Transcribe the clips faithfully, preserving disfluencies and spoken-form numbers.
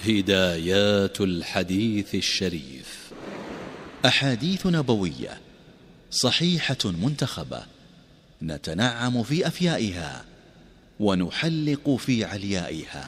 هدايات الحديث الشريف. أحاديث نبوية صحيحة منتخبة، نتنعم في أفيائها ونحلق في عليائها.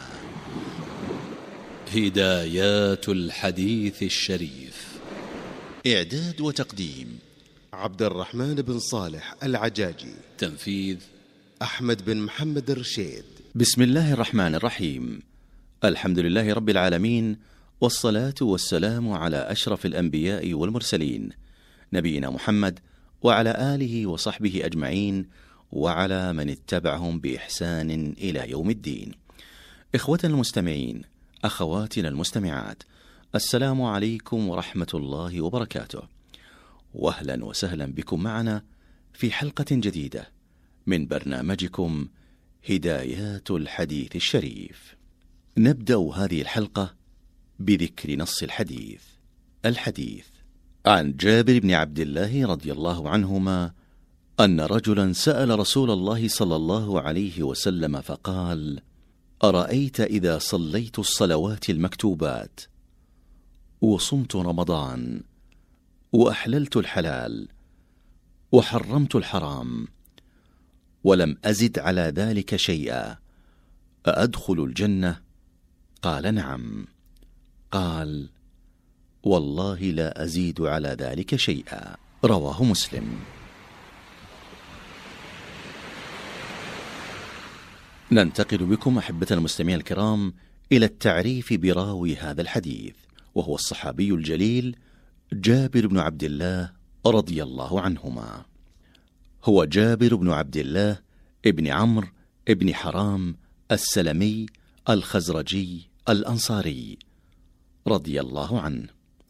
هدايات الحديث الشريف. إعداد وتقديم عبد الرحمن بن صالح العجاجي. تنفيذ أحمد بن محمد الرشيد. بسم الله الرحمن الرحيم. الحمد لله رب العالمين، والصلاة والسلام على أشرف الأنبياء والمرسلين، نبينا محمد وعلى آله وصحبه أجمعين، وعلى من اتبعهم بإحسان إلى يوم الدين. إخوتنا المستمعين، أخواتنا المستمعات، السلام عليكم ورحمة الله وبركاته، وأهلا وسهلا بكم معنا في حلقة جديدة من برنامجكم هدايات الحديث الشريف. نبدأ هذه الحلقة بذكر نص الحديث. الحديث عن جابر بن عبد الله رضي الله عنهما أن رجلا سأل رسول الله صلى الله عليه وسلم فقال: أرأيت إذا صليت الصلوات المكتوبات وصمت رمضان وأحللت الحلال وحرمت الحرام ولم أزد على ذلك شيئا، أأدخل الجنة؟ قال: نعم. قال: والله لا أزيد على ذلك شيئا. رواه مسلم. ننتقل بكم أحبة المستمعين الكرام إلى التعريف براوي هذا الحديث، وهو الصحابي الجليل جابر بن عبد الله رضي الله عنهما. هو جابر بن عبد الله ابن عمرو ابن حرام السلمي الخزرجي الأنصاري رضي الله عنه،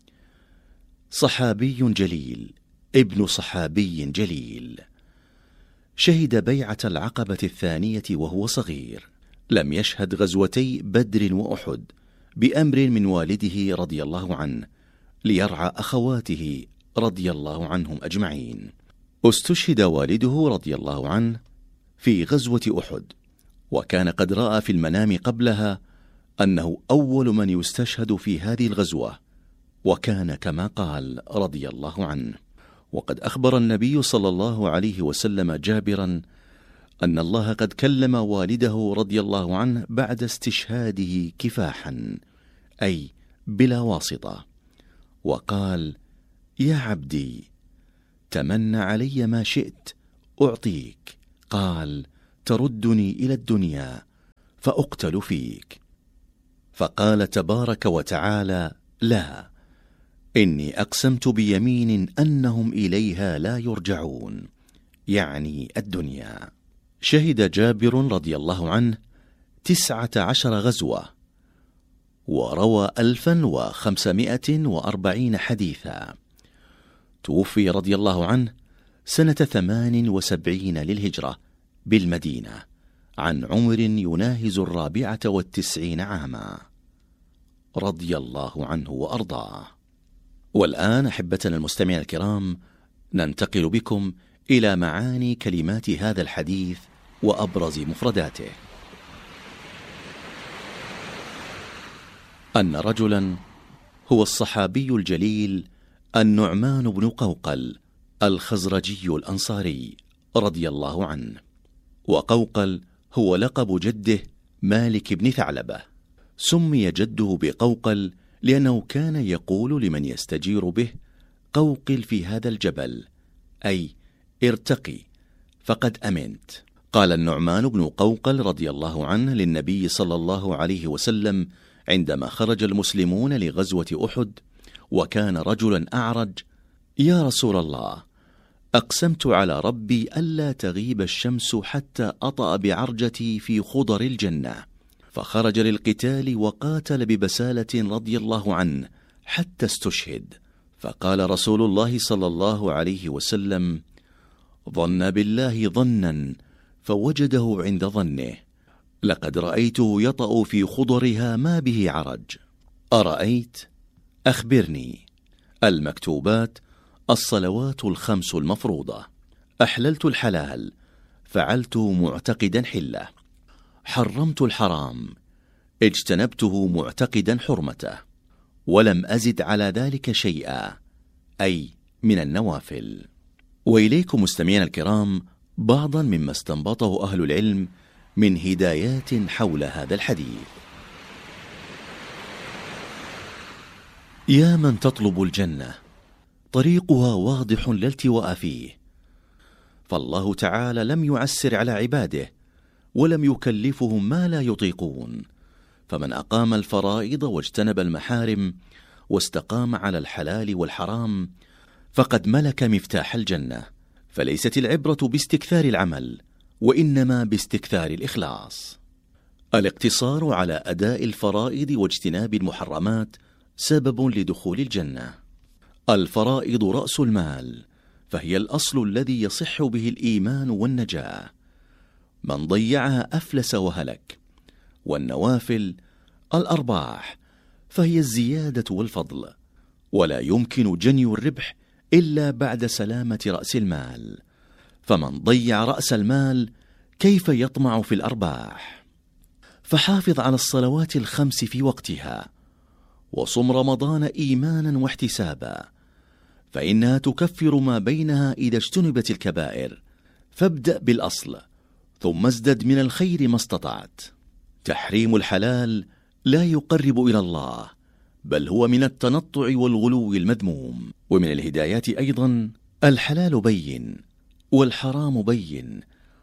صحابي جليل ابن صحابي جليل، شهد بيعة العقبة الثانية وهو صغير، لم يشهد غزوتي بدر وأحد بأمر من والده رضي الله عنه ليرعى أخواته رضي الله عنهم أجمعين. استشهد والده رضي الله عنه في غزوة أحد، وكان قد رأى في المنام قبلها أنه أول من يستشهد في هذه الغزوة، وكان كما قال رضي الله عنه. وقد أخبر النبي صلى الله عليه وسلم جابرا أن الله قد كلم والده رضي الله عنه بعد استشهاده كفاحا، أي بلا واسطة، وقال: يا عبدي تمنى علي ما شئت أعطيك. قال: تردني إلى الدنيا فأقتل فيك. فقال تبارك وتعالى: لا، إني أقسمت بيمين أنهم إليها لا يرجعون، يعني الدنيا. شهد جابر رضي الله عنه تسعة عشر غزوة، وروى ألفا وخمسمائة وأربعين حديثا. توفي رضي الله عنه سنة ثمان وسبعين للهجرة بالمدينة، عن عمر يناهز الرابعة والتسعين عاما، رضي الله عنه وأرضاه. والآن أحبتنا المستمعين الكرام، ننتقل بكم إلى معاني كلمات هذا الحديث وأبرز مفرداته. أن رجلا هو الصحابي الجليل النعمان بن قوقل الخزرجي الأنصاري رضي الله عنه، وقوقل هو لقب جده مالك بن ثعلبة. سمي جده بقوقل لأنه كان يقول لمن يستجير به: قوقل في هذا الجبل، أي ارتقي فقد أمنت. قال النعمان بن قوقل رضي الله عنه للنبي صلى الله عليه وسلم عندما خرج المسلمون لغزوة أحد وكان رجلا أعرج: يا رسول الله، أقسمت على ربي ألا تغيب الشمس حتى أطأ بعرجتي في خضر الجنة. فخرج للقتال وقاتل ببسالة رضي الله عنه حتى استشهد. فقال رسول الله صلى الله عليه وسلم: ظن بالله ظنا فوجده عند ظنه، لقد رأيته يطأ في خضرها ما به عرج. أرأيت؟ أخبرني. المكتوبات: الصلوات الخمس المفروضة. أحللت الحلال، فعلت معتقدا حله. حرمت الحرام، اجتنبته معتقدا حرمته، ولم أزد على ذلك شيئا، أي من النوافل. وإليكم مستمعينا الكرام بعضا مما استنبطه أهل العلم من هدايات حول هذا الحديث. يا من تطلب الجنة، طريقها واضح لا التواء فيه، فالله تعالى لم يعسر على عباده ولم يكلفهم ما لا يطيقون، فمن أقام الفرائض واجتنب المحارم واستقام على الحلال والحرام فقد ملك مفتاح الجنة. فليست العبرة باستكثار العمل، وإنما باستكثار الإخلاص. الاقتصار على أداء الفرائض واجتناب المحرمات سبب لدخول الجنة. الفرائض رأس المال، فهي الأصل الذي يصح به الإيمان والنجاة، من ضيعها أفلس وهلك. والنوافل الأرباح، فهي الزيادة والفضل، ولا يمكن جني الربح إلا بعد سلامة رأس المال، فمن ضيع رأس المال كيف يطمع في الأرباح؟ فحافظ على الصلوات الخمس في وقتها، وصم رمضان إيمانا واحتسابا، فإنها تكفر ما بينها إذا اجتنبت الكبائر. فابدأ بالأصل ثم ازدد من الخير ما استطعت. تحريم الحلال لا يقرب إلى الله، بل هو من التنطع والغلو المذموم. ومن الهدايات أيضا الحلال بين والحرام بين،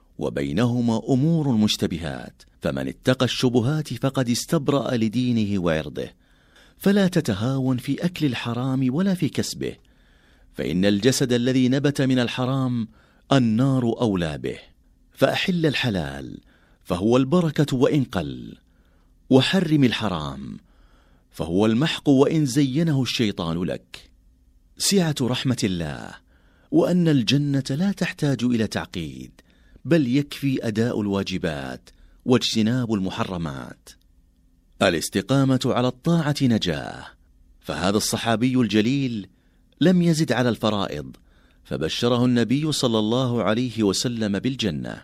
وبينهما أمور مشتبهات، فمن اتقى الشبهات فقد استبرأ لدينه وعرضه. فلا تتهاون في أكل الحرام ولا في كسبه، فإن الجسد الذي نبت من الحرام النار أولى به. فأحل الحلال فهو البركة وإن قل، وحرم الحرام فهو المحق وإن زينه الشيطان لك. سعة رحمة الله، وأن الجنة لا تحتاج إلى تعقيد، بل يكفي أداء الواجبات واجتناب المحرمات. الاستقامة على الطاعة نجاة، فهذا الصحابي الجليل لم يزد على الفرائض، فبشره النبي صلى الله عليه وسلم بالجنة،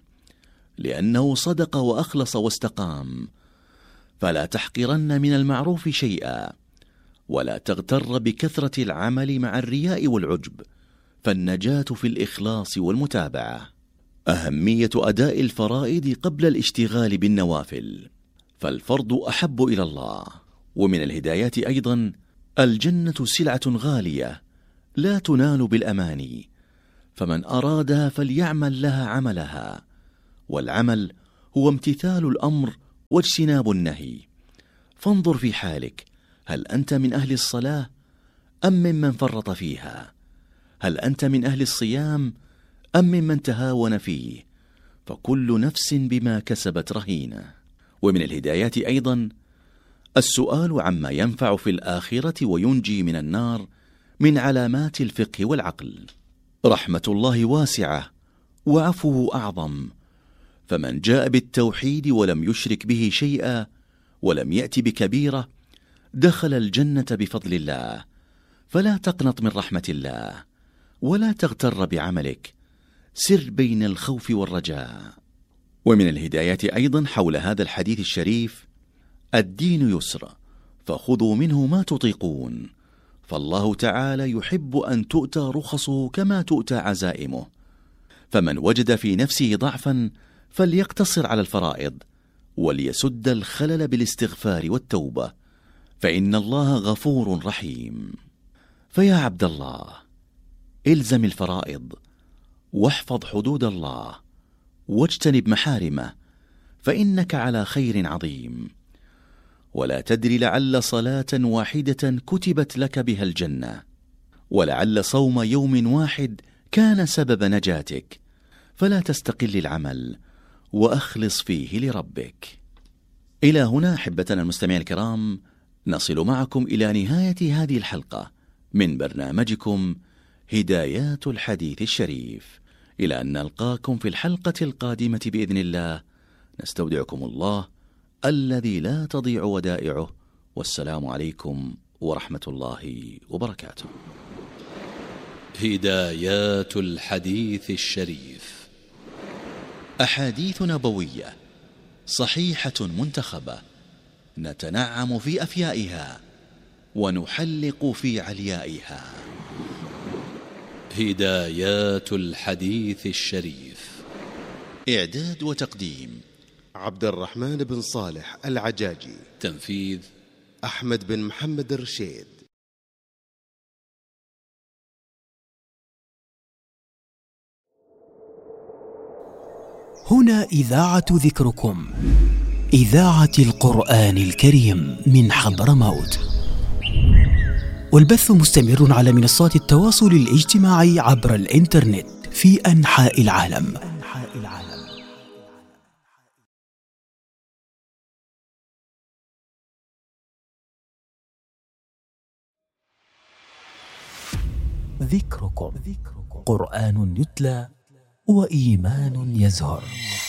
لأنه صدق وأخلص واستقام. فلا تحقرن من المعروف شيئا، ولا تغتر بكثرة العمل مع الرياء والعجب، فالنجاة في الإخلاص والمتابعة. أهمية أداء الفرائض قبل الاشتغال بالنوافل، فالفرض أحب إلى الله. ومن الهدايات أيضا الجنة سلعة غالية لا تنال بالأماني، فمن أرادها فليعمل لها عملها، والعمل هو امتثال الأمر واجتناب النهي. فانظر في حالك، هل أنت من أهل الصلاة أم ممن فرط فيها؟ هل أنت من أهل الصيام أم ممن تهاون فيه؟ فكل نفس بما كسبت رهينة. ومن الهدايات أيضا السؤال عما ينفع في الآخرة وينجي من النار من علامات الفقه والعقل. رحمة الله واسعة وعفوه أعظم، فمن جاء بالتوحيد ولم يشرك به شيئا ولم يأت بكبيرة دخل الجنة بفضل الله. فلا تقنط من رحمة الله ولا تغتر بعملك، سر بين الخوف والرجاء. ومن الهدايات أيضا حول هذا الحديث الشريف الدين يسر، فخذوا منه ما تطيقون، فالله تعالى يحب أن تؤتى رخصه كما تؤتى عزائمه. فمن وجد في نفسه ضعفا فليقتصر على الفرائض، وليسد الخلل بالاستغفار والتوبة، فإن الله غفور رحيم. فيا عبد الله، الزم الفرائض واحفظ حدود الله واجتنب محارمه، فإنك على خير عظيم. ولا تدري، لعل صلاة واحدة كتبت لك بها الجنة، ولعل صوم يوم واحد كان سبب نجاتك. فلا تستقل العمل وأخلص فيه لربك. إلى هنا أحبتنا المستمعين الكرام نصل معكم إلى نهاية هذه الحلقة من برنامجكم هدايات الحديث الشريف. إلى أن نلقاكم في الحلقة القادمة بإذن الله، نستودعكم الله الذي لا تضيع ودائعه، والسلام عليكم ورحمة الله وبركاته. هدايات الحديث الشريف، أحاديث نبوية صحيحة منتخبة نتنعم في أفيائها ونحلق في عليائها. هدايات الحديث الشريف. إعداد وتقديم عبد الرحمن بن صالح العجاجي. تنفيذ أحمد بن محمد الرشيد. هنا إذاعة ذكركم، إذاعة القرآن الكريم من حضرموت، والبث مستمر على منصات التواصل الاجتماعي عبر الإنترنت في أنحاء العالم. ذكركم، قرآن يتلى وإيمان يزهر.